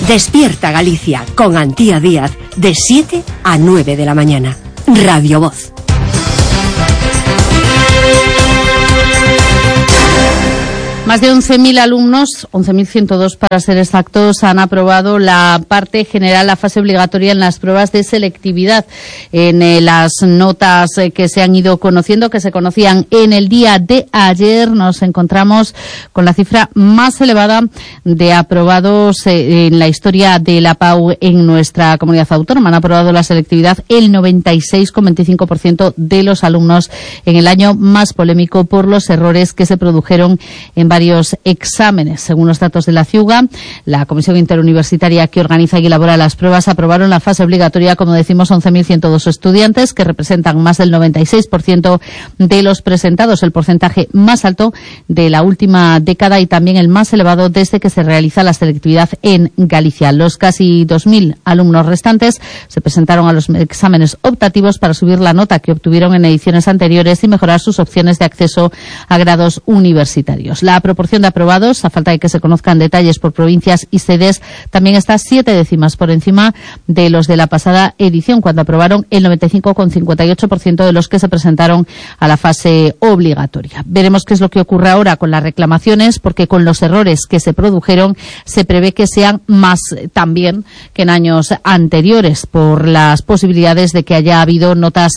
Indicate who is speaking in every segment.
Speaker 1: Despierta Galicia con Antía Díaz de 7 a 9 de la mañana. Radio Voz.
Speaker 2: Más de 11.000 alumnos, 11.102 para ser exactos, han aprobado la parte general, la fase obligatoria en las pruebas de selectividad. En las notas que se han ido conociendo, que se conocían en el día de ayer, nos encontramos con la cifra más elevada de aprobados en la historia de la PAU en nuestra comunidad autónoma. Han aprobado la selectividad el 96,25% de los alumnos en el año más polémico por los errores que se produjeron en varios exámenes. Según los datos de la CIUGA, la Comisión Interuniversitaria que organiza y elabora las pruebas, aprobaron la fase obligatoria, como decimos, 11.102 estudiantes, que representan más del 96% de los presentados, el porcentaje más alto de la última década y también el más elevado desde que se realiza la selectividad en Galicia. Los casi 2.000 alumnos restantes se presentaron a los exámenes optativos para subir la nota que obtuvieron en ediciones anteriores y mejorar sus opciones de acceso a grados universitarios. La proporción de aprobados, a falta de que se conozcan detalles por provincias y sedes, también está 7 décimas por encima de los de la pasada edición, cuando aprobaron el 95,58% de los que se presentaron a la fase obligatoria. Veremos qué es lo que ocurre ahora con las reclamaciones, porque con los errores que se produjeron se prevé que sean más también que en años anteriores, por las posibilidades de que haya habido notas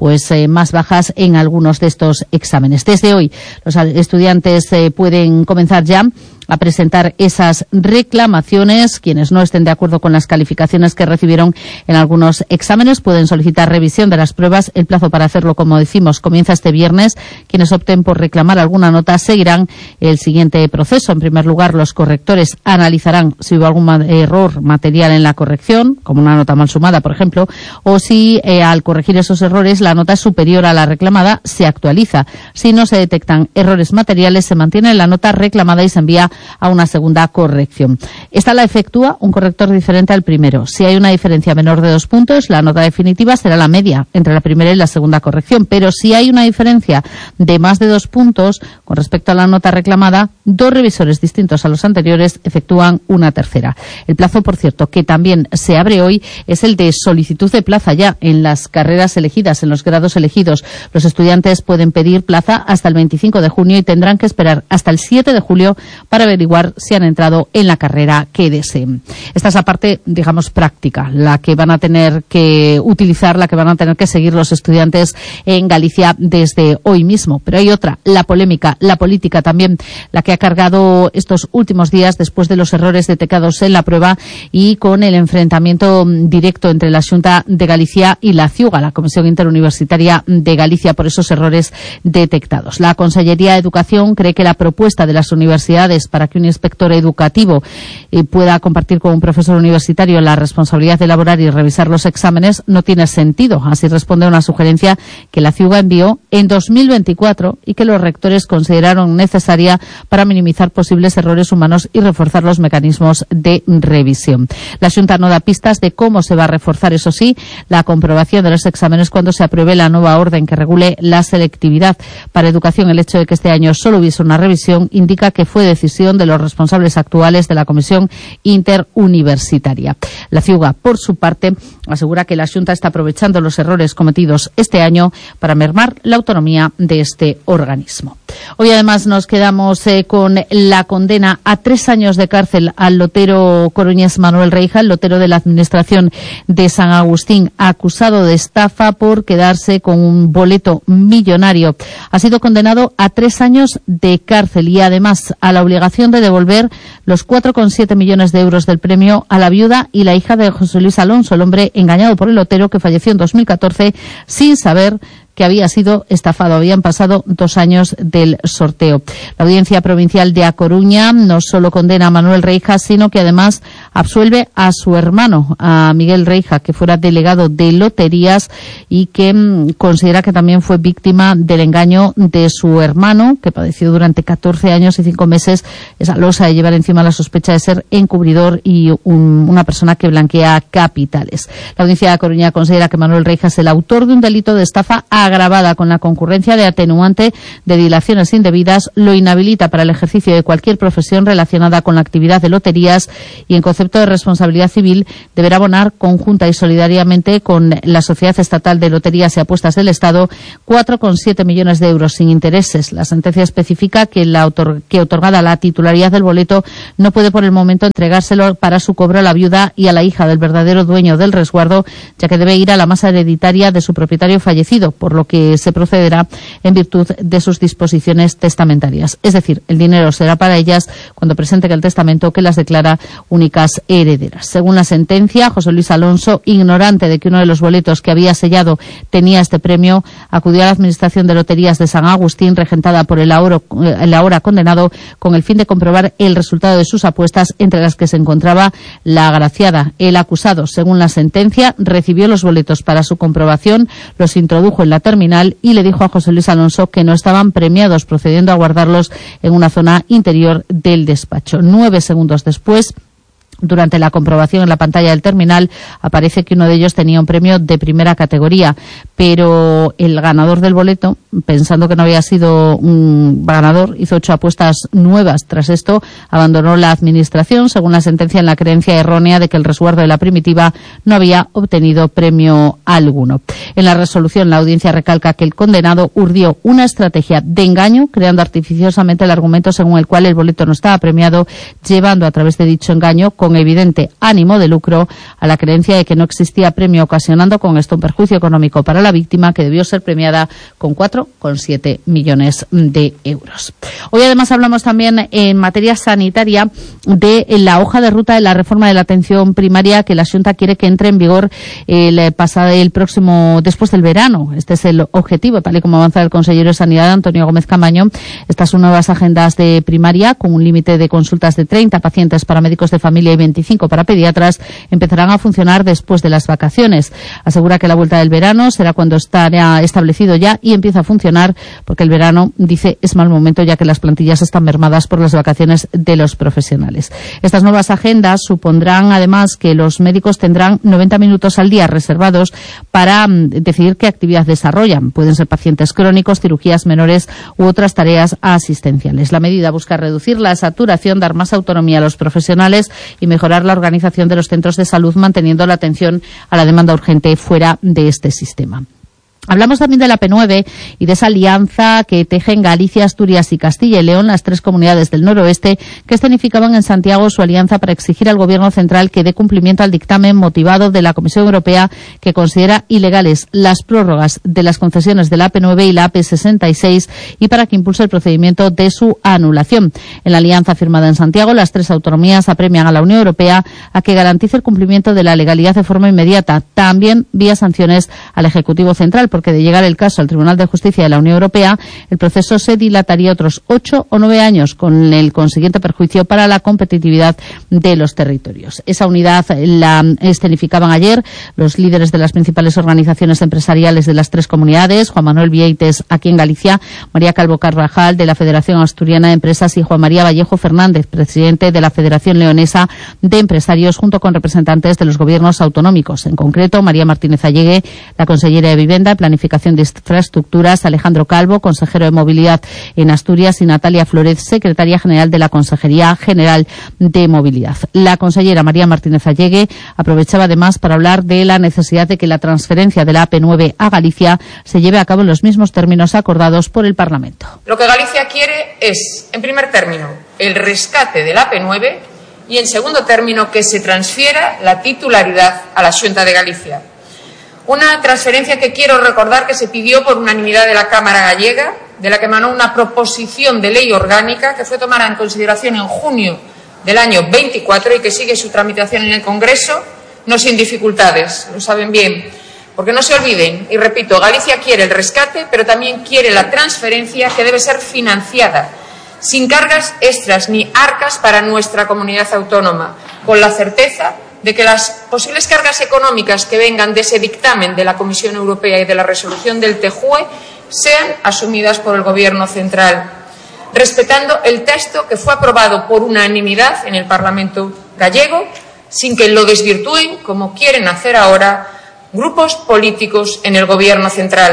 Speaker 2: más bajas en algunos de estos exámenes. Desde hoy los estudiantes pueden comenzar ya a presentar esas reclamaciones. Quienes no estén de acuerdo con las calificaciones que recibieron en algunos exámenes pueden solicitar revisión de las pruebas. El plazo para hacerlo, como decimos, comienza este viernes. Quienes opten por reclamar alguna nota seguirán el siguiente proceso. En primer lugar, los correctores analizarán si hubo algún error material en la corrección, como una nota mal sumada, por ejemplo, o si al corregir esos errores la nota es superior a la reclamada, se actualiza. Si no se detectan errores materiales, se mantiene la nota reclamada y se envía a una segunda corrección. Esta la efectúa un corrector diferente al primero. Si hay una diferencia menor de 2 puntos, la nota definitiva será la media entre la primera y la segunda corrección. Pero si hay una diferencia de más de 2 puntos con respecto a la nota reclamada, 2 revisores distintos a los anteriores efectúan una tercera. El plazo, por cierto, que también se abre hoy, es el de solicitud de plaza ya en las carreras elegidas, en los grados elegidos. Los estudiantes pueden pedir plaza hasta el 25 de junio y tendrán que esperar hasta el 7 de julio para averiguar si han entrado en la carrera que deseen. Esta es la parte, digamos, práctica, la que van a tener que utilizar, la que van a tener que seguir los estudiantes en Galicia desde hoy mismo. Pero hay otra, la polémica, la política también, la que ha cargado estos últimos días después de los errores detectados en la prueba y con el enfrentamiento directo entre la Xunta de Galicia y la CIUGA, la Comisión Interuniversitaria de Galicia, por esos errores detectados. La Consellería de Educación cree que la propuesta de las universidades para que un inspector educativo pueda compartir con un profesor universitario la responsabilidad de elaborar y revisar los exámenes no tiene sentido. Así responde a una sugerencia que la CIUGA envió en 2024 y que los rectores consideraron necesaria para minimizar posibles errores humanos y reforzar los mecanismos de revisión. La Xunta no da pistas de cómo se va a reforzar, eso sí, la comprobación de los exámenes cuando se apruebe la nueva orden que regule la selectividad. Para Educación, el hecho de que este año solo hubiese una revisión indica que fue decisión de los responsables actuales de la Comisión Interuniversitaria. La CIUGA, por su parte, asegura que la Xunta está aprovechando los errores cometidos este año para mermar la autonomía de este organismo. Hoy además nos quedamos con la condena a 3 años de cárcel al lotero coruñés Manuel Reija, el lotero de la Administración de San Agustín, acusado de estafa por quedarse con un boleto millonario. Ha sido condenado a 3 años de cárcel y además a la obligación de devolver los 4,7 millones de euros del premio a la viuda y la hija de José Luis Alonso, el hombre engañado por el lotero que falleció en 2014 sin saber que había sido estafado. Habían pasado 2 años del sorteo. La Audiencia Provincial de A Coruña no solo condena a Manuel Reija, sino que además absuelve a su hermano, a Miguel Reija, que fuera delegado de loterías y que considera que también fue víctima del engaño de su hermano, que padeció durante 14 años y 5 meses esa losa de llevar encima la sospecha de ser encubridor y una persona que blanquea capitales. La Audiencia de A Coruña considera que Manuel Reija es el autor de un delito de estafa agravada con la concurrencia de atenuante de dilaciones indebidas, lo inhabilita para el ejercicio de cualquier profesión relacionada con la actividad de loterías y en concepto concepto de responsabilidad civil, deberá abonar conjunta y solidariamente con la Sociedad Estatal de Loterías y Apuestas del Estado 4,7 millones de euros sin intereses. La sentencia especifica que otorgada la titularidad del boleto no puede por el momento entregárselo para su cobro a la viuda y a la hija del verdadero dueño del resguardo, ya que debe ir a la masa hereditaria de su propietario fallecido, por lo que se procederá en virtud de sus disposiciones testamentarias. Es decir, el dinero será para ellas cuando presenten el testamento que las declara únicas herederas. Según la sentencia, José Luis Alonso, ignorante de que uno de los boletos que había sellado tenía este premio, acudió a la Administración de Loterías de San Agustín, regentada por el ahora condenado, con el fin de comprobar el resultado de sus apuestas, entre las que se encontraba la agraciada. El acusado, según la sentencia, recibió los boletos para su comprobación, los introdujo en la terminal y le dijo a José Luis Alonso que no estaban premiados, procediendo a guardarlos en una zona interior del despacho. 9 segundos después, durante la comprobación en la pantalla del terminal, aparece que uno de ellos tenía un premio de primera categoría, pero el ganador del boleto, pensando que no había sido un ganador, hizo 8 apuestas nuevas. Tras esto, abandonó la administración, según la sentencia, en la creencia errónea de que el resguardo de la primitiva no había obtenido premio alguno. En la resolución, la audiencia recalca que el condenado urdió una estrategia de engaño, creando artificiosamente el argumento según el cual el boleto no estaba premiado, llevando a través de dicho engaño, con evidente ánimo de lucro, a la creencia de que no existía premio, ocasionando con esto un perjuicio económico para la víctima, que debió ser premiada con 4,7 millones de euros. Hoy además hablamos también en materia sanitaria de la hoja de ruta de la reforma de la atención primaria, que la Xunta quiere que entre en vigor el próximo, después del verano. Este es el objetivo, tal y como avanza el consejero de Sanidad, Antonio Gómez Camaño. Estas son nuevas agendas de primaria, con un límite de consultas de 30 pacientes para médicos de familia y 25 para pediatras, empezarán a funcionar después de las vacaciones. Asegura que la vuelta del verano será cuando estará establecido ya y empieza a funcionar, porque el verano, dice, es mal momento, ya que las plantillas están mermadas por las vacaciones de los profesionales. Estas nuevas agendas supondrán además que los médicos tendrán 90 minutos al día reservados para decidir qué actividad desarrollan. Pueden ser pacientes crónicos, cirugías menores u otras tareas asistenciales. La medida busca reducir la saturación, dar más autonomía a los profesionales y mejorar la organización de los centros de salud, manteniendo la atención a la demanda urgente fuera de este sistema. Hablamos también de la P9 y de esa alianza que tejen Galicia, Asturias y Castilla y León, las 3 comunidades del noroeste, que escenificaban en Santiago su alianza para exigir al Gobierno central que dé cumplimiento al dictamen motivado de la Comisión Europea, que considera ilegales las prórrogas de las concesiones de la AP9 y la AP66, y para que impulse el procedimiento de su anulación. En la alianza firmada en Santiago, las 3 autonomías apremian a la Unión Europea a que garantice el cumplimiento de la legalidad de forma inmediata, también vía sanciones al Ejecutivo Central, porque de llegar el caso al Tribunal de Justicia de la Unión Europea, el proceso se dilataría otros 8 o 9 años, con el consiguiente perjuicio para la competitividad de los territorios. Esa unidad la escenificaban ayer los líderes de las principales organizaciones empresariales de las 3 comunidades, Juan Manuel Vieites aquí en Galicia, María Calvo Carvajal de la Federación Asturiana de Empresas y Juan María Vallejo Fernández, presidente de la Federación Leonesa de Empresarios, junto con representantes de los gobiernos autonómicos. En concreto, María Martínez Allegue, la consellera de Vivienda, Planificación de Infraestructuras, Alejandro Calvo, consejero de Movilidad en Asturias, y Natalia Flórez, secretaria general de la Consejería General de Movilidad. La consellera María Martínez Allegue aprovechaba además para hablar de la necesidad de que la transferencia de la AP9 a Galicia se lleve a cabo en los mismos términos acordados por el Parlamento.
Speaker 3: Lo que Galicia quiere es, en primer término, el rescate de la AP9 y, en segundo término, que se transfiera la titularidad a la Xunta de Galicia. Una transferencia que quiero recordar que se pidió por unanimidad de la Cámara gallega, de la que emanó una proposición de ley orgánica que fue tomada en consideración en junio del año 24 y que sigue su tramitación en el Congreso, no sin dificultades, lo saben bien. Porque no se olviden, y repito, Galicia quiere el rescate, pero también quiere la transferencia, que debe ser financiada, sin cargas extras ni arcas para nuestra comunidad autónoma, con la certeza de que las posibles cargas económicas que vengan de ese dictamen de la Comisión Europea y de la resolución del TJUE sean asumidas por el Gobierno central, respetando el texto que fue aprobado por unanimidad en el Parlamento gallego, sin que lo desvirtúen, como quieren hacer ahora, grupos políticos en el Gobierno central.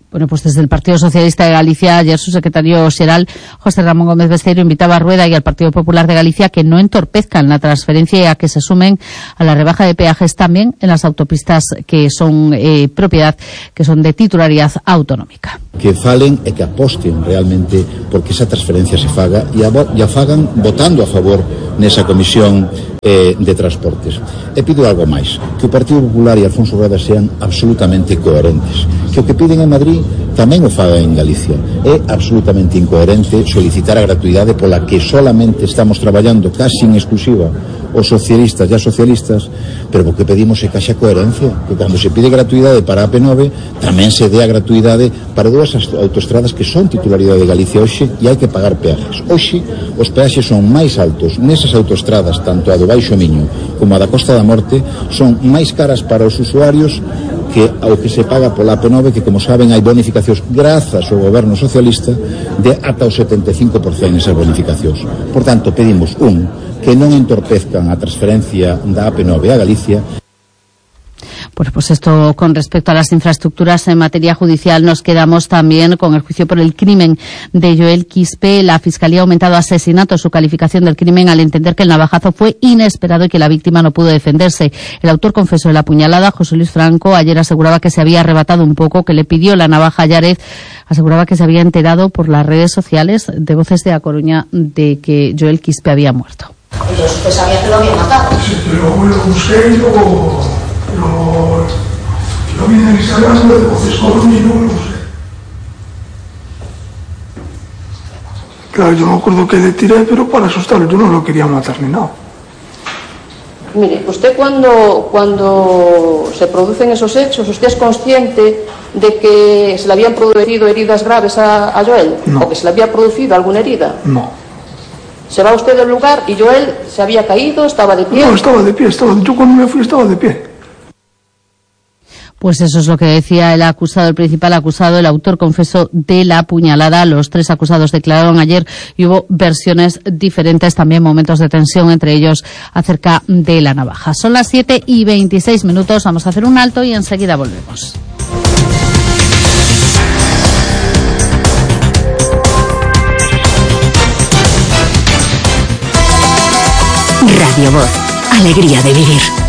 Speaker 2: Bueno, pues desde el Partido Socialista de Galicia, ayer su secretario xeral, José Ramón Gómez Besteiro, invitaba a Rueda y al Partido Popular de Galicia que no entorpezcan la transferencia y a que se sumen a la rebaja de peajes también en las autopistas que son propiedad, que son de titularidad autonómica.
Speaker 4: Que falen e que aposten realmente porque esa transferencia se faga e a fagan votando a favor nesa comisión de transportes. E pido algo máis, que o Partido Popular e Alfonso Rueda sean absolutamente coherentes, que o que piden en Madrid tamén o fagan en Galicia. É absolutamente incoherente solicitar a gratuidade pola que solamente estamos traballando casi en exclusiva os socialistas e as socialistas, pero o que pedimos é que haxa coherencia, que cando se pide gratuidade para a AP9 tamén se dé a gratuidade para dúas autoestradas que son titularidade de Galicia hoxe e hai que pagar peajes. Hoxe os peaxes son máis altos nesas autoestradas, tanto a do Baixo Miño como a da Costa da Morte, son máis caras para os usuarios que ao que se paga pola AP9, que como saben hai bonificacións grazas ao goberno socialista de ata o 75% nesas bonificacións. Por tanto, pedimos que non entorpezcan a transferencia da AP9 a Galicia.
Speaker 2: Pues esto con respecto a las infraestructuras en materia judicial. Nos quedamos también con el juicio por el crimen de Joel Quispe. La Fiscalía ha aumentado a asesinato su calificación del crimen al entender que el navajazo fue inesperado y que la víctima no pudo defenderse. El autor confesó de la puñalada. José Luis Franco ayer aseguraba que se había arrebatado un poco, que le pidió la navaja a Yarez. Aseguraba que se había enterado por las redes sociales de Voces de A Coruña de que Joel Quispe había muerto.
Speaker 5: Yo sabía que lo había matado.
Speaker 6: Sí, pero lo busqué y luego lo vi en Instagram de Voces Coruña y no lo sé. Claro, yo me acuerdo que le tiré, pero para asustarlo, yo no lo quería matar ni nada.
Speaker 5: Mire, usted cuando se producen esos hechos, ¿usted es consciente de que se le habían producido heridas graves a Joel?
Speaker 6: No.
Speaker 5: ¿O que se le había producido alguna herida?
Speaker 6: No.
Speaker 5: Se va usted del lugar y Joel se había caído, estaba de pie.
Speaker 6: No, estaba de pie, yo cuando me fui estaba de pie.
Speaker 2: Pues eso es lo que decía el acusado, el principal acusado, el autor confeso de la puñalada. Los tres acusados declararon ayer y hubo versiones diferentes, también momentos de tensión entre ellos acerca de la navaja. Son las 7:26, vamos a hacer un alto y enseguida volvemos.
Speaker 1: Radio Voz, alegría de vivir.